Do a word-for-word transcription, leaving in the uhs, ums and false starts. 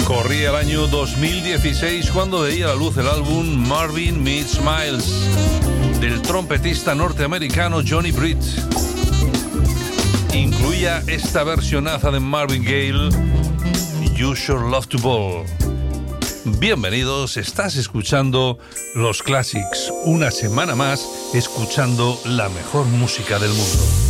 Corría el año dos mil dieciséis cuando veía la luz el álbum Marvin Meets Miles del trompetista norteamericano Johnny Britt. Incluía esta versionaza de Marvin Gaye, You Sure Love to Ball. Bienvenidos, estás escuchando Los Classics, una semana más escuchando la mejor música del mundo.